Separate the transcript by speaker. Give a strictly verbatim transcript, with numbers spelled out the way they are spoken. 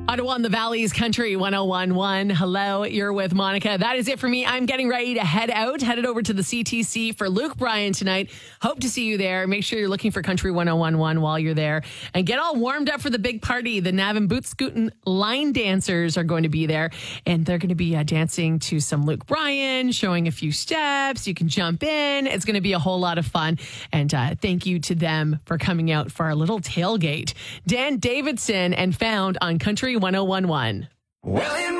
Speaker 1: Ottawa and the Valley's Country one oh one point one. Hello, you're with Monica. That is it for me. I'm getting ready to head out, headed over to the C T C for Luke Bryan tonight. Hope to see you there. Make sure you're looking for Country one oh one point one while you're there. And get all warmed up for the big party. The Navin Boot Scootin' line dancers are going to be there. And they're going to be uh, dancing to some Luke Bryan, showing a few steps. You can jump in. It's going to be a whole lot of fun. And uh, thank you to them for coming out for our little tailgate. Dan Davidson and Found on Country one oh one point one.
Speaker 2: Well, in